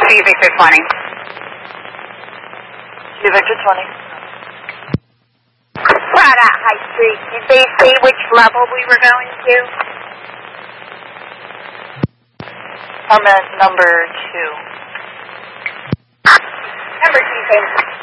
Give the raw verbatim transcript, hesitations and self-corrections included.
C Victor twenty. C Victor twenty. Right at High Street. Did they say which level we were going to? I'm at number two. Number two, thank you.